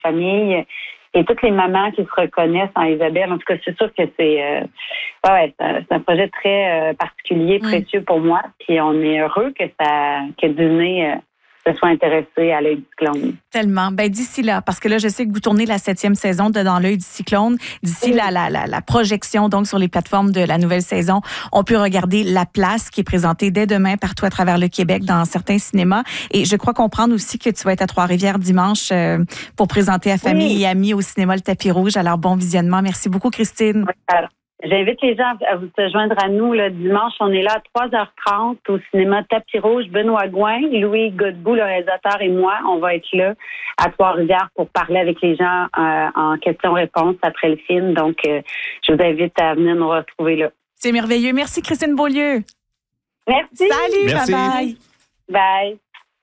famille et toutes les mamans qui se reconnaissent en Isabelle. En tout cas, c'est sûr que c'est un projet très particulier, précieux pour moi. Puis on est heureux que Disney se soit intéressé à l'œil du cyclone. Tellement. Ben d'ici là, parce que là, je sais que vous tournez la 7e saison de Dans l'œil du cyclone. D'ici la projection donc sur les plateformes de la nouvelle saison, on peut regarder La Place qui est présentée dès demain partout à travers le Québec dans certains cinémas. Et je crois comprendre aussi que tu vas être à Trois-Rivières dimanche pour présenter à famille et amis au cinéma Le Tapis Rouge. Alors, bon visionnement. Merci beaucoup, Christine. Oui, alors, j'invite les gens à vous joindre à nous. Là, dimanche, on est là à 3h30 au cinéma Tapis Rouge. Benoît Gouin, Louis Godbout, le réalisateur, et moi, on va être là à Trois-Rivières pour parler avec les gens en questions-réponses après le film. Donc, je vous invite à venir nous retrouver là. C'est merveilleux. Merci, Christine Beaulieu. Merci. Salut, merci. Bye-bye. Bye.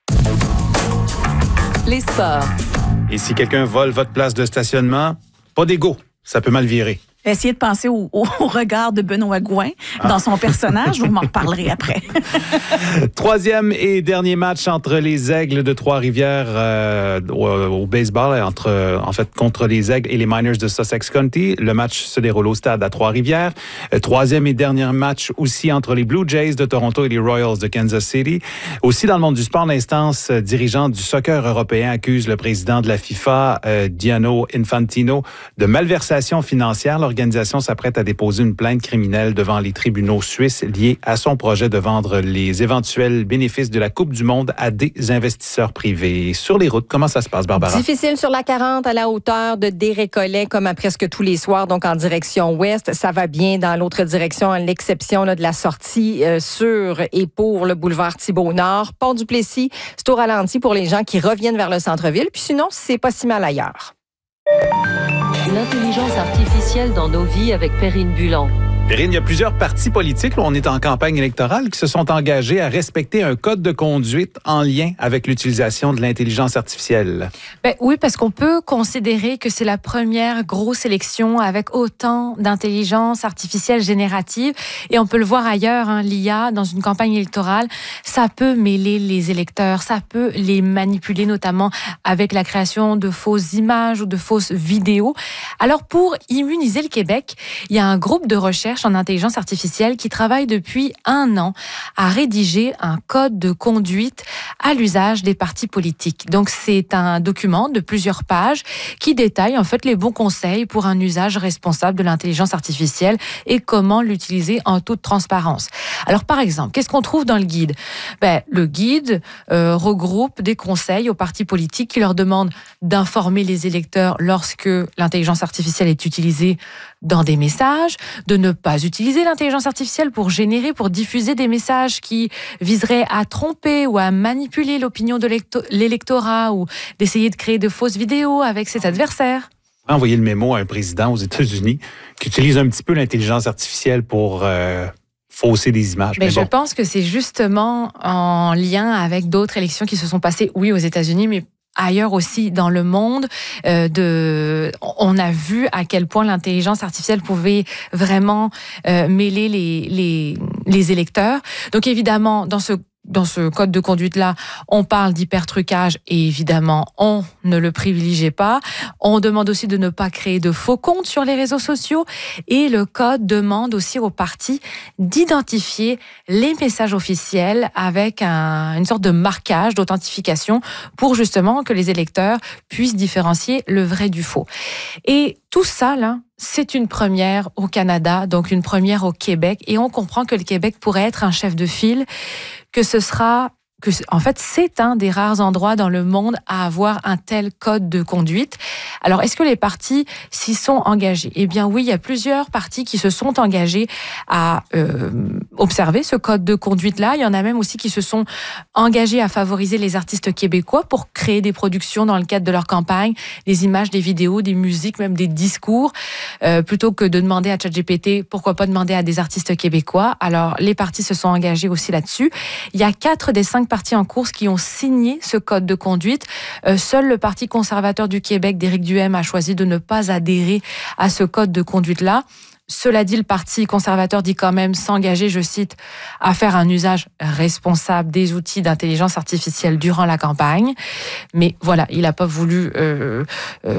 Les sports. Et si quelqu'un vole votre place de stationnement, pas d'égo, ça peut mal virer. Essayez de penser au regard de Benoît Gouin dans son personnage. Vous m'en reparlerez après. Troisième et dernier match entre les Aigles de Trois-Rivières au baseball, contre les Aigles et les Miners de Sussex County. Le match se déroule au stade à Trois-Rivières. Troisième et dernier match aussi entre les Blue Jays de Toronto et les Royals de Kansas City. Aussi dans le monde du sport, l'instance dirigeante du soccer européen accuse le président de la FIFA, Gianni Infantino, de malversation financière. L'organisation s'apprête à déposer une plainte criminelle devant les tribunaux suisses liée à son projet de vendre les éventuels bénéfices de la Coupe du Monde à des investisseurs privés. Sur les routes, comment ça se passe, Barbara? Difficile sur la 40 à la hauteur de Desrécollets, comme à presque tous les soirs, donc en direction ouest. Ça va bien dans l'autre direction, à l'exception de la sortie sur et pour le boulevard Thibault-Nord. Pont-du-Plessis, c'est au ralenti pour les gens qui reviennent vers le centre-ville. Puis sinon, c'est pas si mal ailleurs. L'intelligence artificielle dans nos vies avec Perrine Bulan. Perrine, il y a plusieurs partis politiques, là, on est en campagne électorale, qui se sont engagés à respecter un code de conduite en lien avec l'utilisation de l'intelligence artificielle. Ben oui, parce qu'on peut considérer que c'est la première grosse élection avec autant d'intelligence artificielle générative. Et on peut le voir ailleurs, hein, l'IA, dans une campagne électorale, ça peut mêler les électeurs, ça peut les manipuler, notamment avec la création de fausses images ou de fausses vidéos. Alors, pour immuniser le Québec, il y a un groupe de recherche en intelligence artificielle qui travaille depuis 1 an à rédiger un code de conduite à l'usage des partis politiques. Donc, c'est un document de plusieurs pages qui détaille en fait les bons conseils pour un usage responsable de l'intelligence artificielle et comment l'utiliser en toute transparence. Alors, par exemple, qu'est-ce qu'on trouve dans le guide? Le guide regroupe des conseils aux partis politiques qui leur demandent d'informer les électeurs lorsque l'intelligence artificielle est utilisée dans des messages, de ne pas utiliser l'intelligence artificielle pour diffuser des messages qui viseraient à tromper ou à manipuler l'opinion de l'électorat ou d'essayer de créer de fausses vidéos avec ses adversaires. Envoyer le mémo à un président aux États-Unis qui utilise un petit peu l'intelligence artificielle pour fausser des images. Mais je pense que c'est justement en lien avec d'autres élections qui se sont passées, oui, aux États-Unis, mais ailleurs aussi dans le monde, on a vu à quel point l'intelligence artificielle pouvait vraiment mêler les électeurs. Donc évidemment, dans ce code de conduite-là, on parle d'hypertrucage et évidemment, on ne le privilégie pas. On demande aussi de ne pas créer de faux comptes sur les réseaux sociaux et le code demande aussi aux partis d'identifier les messages officiels avec une sorte de marquage, d'authentification pour justement que les électeurs puissent différencier le vrai du faux. Et tout ça, là, c'est une première au Canada, donc une première au Québec. Et on comprend que le Québec pourrait être un chef de file, en fait, c'est un des rares endroits dans le monde à avoir un tel code de conduite. Alors, est-ce que les partis s'y sont engagés? Eh bien, oui, il y a plusieurs partis qui se sont engagés à observer ce code de conduite-là. Il y en a même aussi qui se sont engagés à favoriser les artistes québécois pour créer des productions dans le cadre de leur campagne, des images, des vidéos, des musiques, même des discours. Plutôt que de demander à ChatGPT, pourquoi pas demander à des artistes québécois? Alors, les partis se sont engagés aussi là-dessus. Il y a 4 des 5 partis en course qui ont signé ce code de conduite. Seul le Parti conservateur du Québec d'Éric Duhaime a choisi de ne pas adhérer à ce code de conduite-là. Cela dit, le Parti conservateur dit quand même s'engager, je cite, à faire un usage responsable des outils d'intelligence artificielle durant la campagne. Mais voilà, il n'a pas voulu